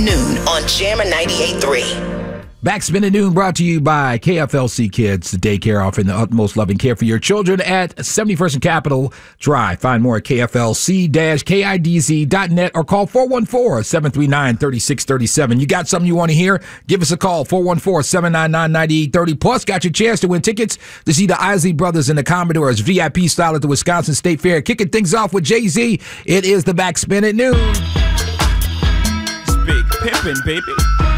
noon on Jammer 98.3. Backspin at Noon brought to you by KFLC Kids, the daycare offering the utmost loving care for your children at 71st and Capitol Drive. Find more at KFLC-KIDZ.net or call 414-739-3637. You got something you want to hear? Give us a call, 414-799-9830. Plus, got your chance to win tickets to see the Isley Brothers and the Commodores VIP style at the Wisconsin State Fair. Kicking things off with Jay-Z. It is the Backspin at Noon. It's Big Pimpin', baby.